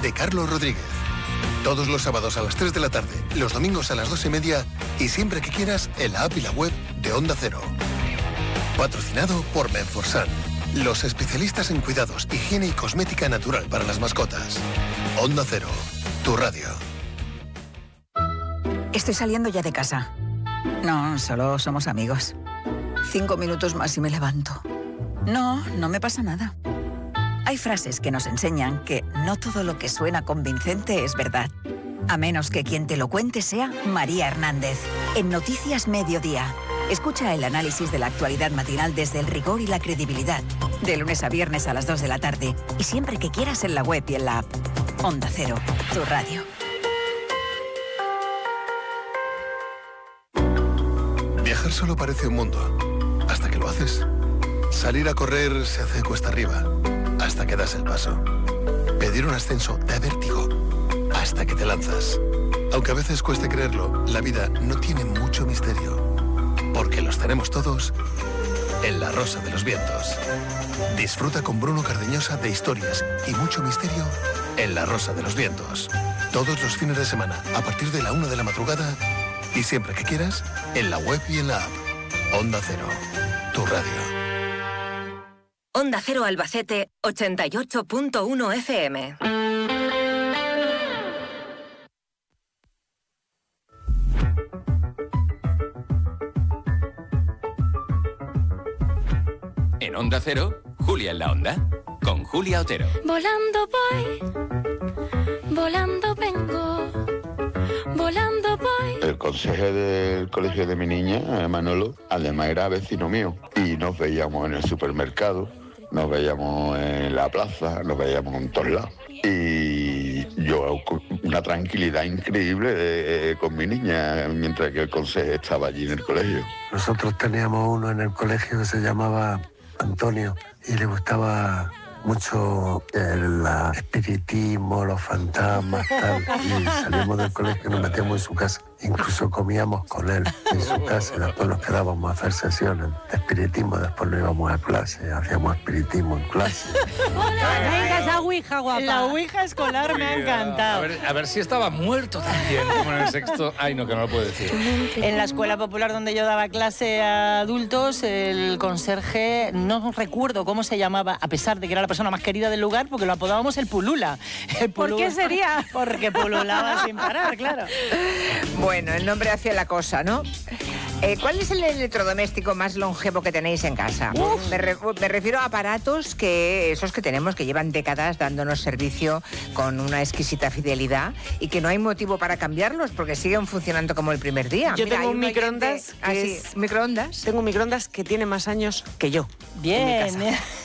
de Carlos Rodríguez. Todos los sábados a las 3 de la tarde, los domingos a las 2:30 y siempre que quieras en la app y la web de Onda Cero. Patrocinado por Menforsan, los especialistas en cuidados, higiene y cosmética natural para las mascotas. Onda Cero, tu radio. Estoy saliendo ya de casa. No, solo somos amigos. 5 minutos más y me levanto. No me pasa nada. Hay frases que nos enseñan que no todo lo que suena convincente es verdad. A menos que quien te lo cuente sea María Hernández. En Noticias Mediodía. Escucha el análisis de la actualidad matinal desde el rigor y la credibilidad. De lunes a viernes a las 2 de la tarde. Y siempre que quieras en la web y en la app. Onda Cero, tu radio. Viajar solo parece un mundo, hasta que lo haces. Salir a correr se hace cuesta arriba, hasta que das el paso. Pedir un ascenso da vértigo, hasta que te lanzas. Aunque a veces cueste creerlo, la vida no tiene mucho misterio, porque los tenemos todos en La Rosa de los Vientos. Disfruta con Bruno Cardeñosa de historias y mucho misterio en La Rosa de los Vientos. Todos los fines de semana, a partir de la 1 de la madrugada, y siempre que quieras, en la web y en la app. Onda Cero, tu radio. Onda Cero Albacete, 88.1 FM. En Onda Cero, Julia en la Onda, con Julia Otero. Volando voy, volando vengo, volando voy. El consejero del colegio de mi niña, Manolo, además era vecino mío. Y nos veíamos en el supermercado, nos veíamos en la plaza, nos veíamos en todos lados. Y yo una tranquilidad increíble con mi niña mientras que el consejero estaba allí en el colegio. Nosotros teníamos uno en el colegio que se llamaba Antonio y le gustaba mucho el espiritismo, los fantasmas, tal. Y salimos del colegio y nos metíamos en su casa. Incluso comíamos con él en su casa y después nos quedábamos a hacer sesiones de espiritismo. Después nos íbamos a clase, hacíamos espiritismo en clase. Venga, esa ouija guapa. La ouija escolar me ha encantado. A ver si estaba muerto también, como en el sexto. Ay, no, que no lo puedo decir. En la escuela popular donde yo daba clase a adultos, el conserje, no recuerdo cómo se llamaba, a pesar de que era la persona más querida del lugar, porque lo apodábamos el Pulula. ¿Por qué sería? Porque pululaba sin parar, claro. Bueno, el nombre hacía la cosa, ¿no? ¿Cuál es el electrodoméstico más longevo que tenéis en casa? Me refiero a aparatos esos que tenemos, que llevan décadas dándonos servicio con una exquisita fidelidad y que no hay motivo para cambiarlos porque siguen funcionando como el primer día. Yo tengo un microondas. ¿Microondas? Tengo un microondas que tiene más años que yo. Bien.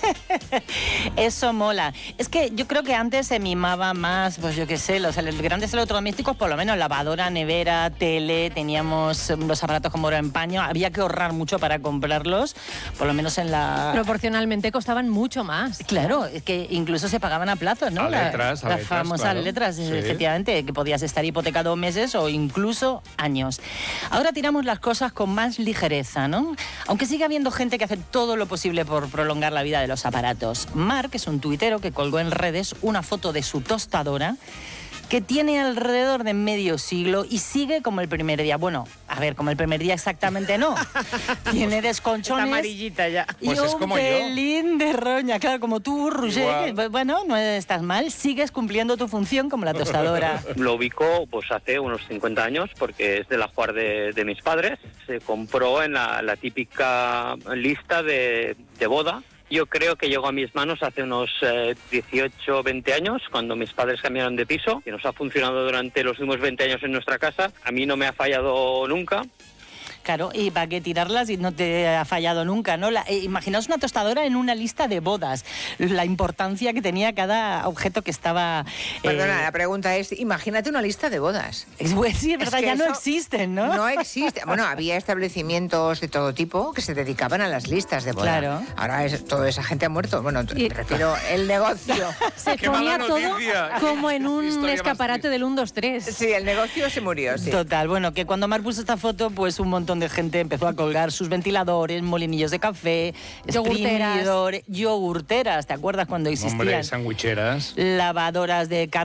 Eso mola. Es que yo creo que antes se mimaba más, pues yo qué sé, los grandes electrodomésticos, por lo menos lavadora, nevera, tele, teníamos los aparatos como en paño, había que ahorrar mucho para comprarlos, por lo menos en la... Proporcionalmente costaban mucho más. Claro, es que incluso se pagaban a plazos, ¿no? Las famosas claro. letras, Sí. efectivamente, que podías estar hipotecado meses o incluso años. Ahora tiramos las cosas con más ligereza, ¿no? Aunque sigue habiendo gente que hace todo lo posible por prolongar la vida de los aparatos. Mark es un tuitero que colgó en redes una foto de su tostadora que tiene alrededor de medio siglo y sigue como el primer día. Bueno, a ver, como el primer día exactamente no. Tiene desconchones. Está amarillita ya. Y Pues es un como pelín de roña. Claro, como tú, Roger, que, bueno, no estás mal. Sigues cumpliendo tu función como la tostadora. Lo ubicó pues hace unos 50 años porque es del ajuar de mis padres. Se compró en la típica lista de boda. Yo creo que llegó a mis manos hace unos 18, 20 años, cuando mis padres cambiaron de piso, que nos ha funcionado durante los últimos 20 años en nuestra casa. A mí no me ha fallado nunca. Claro, ¿y para qué tirarlas si no te ha fallado nunca, no? Imaginaos una tostadora en una lista de bodas, la importancia que tenía cada objeto que estaba... Perdona, la pregunta es, imagínate una lista de bodas. Pues sí, es verdad, ya no existen, ¿no? No existe. Bueno, había establecimientos de todo tipo que se dedicaban a las listas de bodas. Claro. Ahora toda esa gente ha muerto. Bueno, me refiero el negocio. Se ponía todo como en un escaparate del 1, 2, 3. Sí, el negocio se murió, sí. Total, bueno, que cuando Mar puso esta foto, pues un montón de gente empezó a colgar sus ventiladores, molinillos de café, exprimidores, yogurteras, ¿te acuerdas cuando existían? Hombre, sandwicheras. Lavadoras de carne.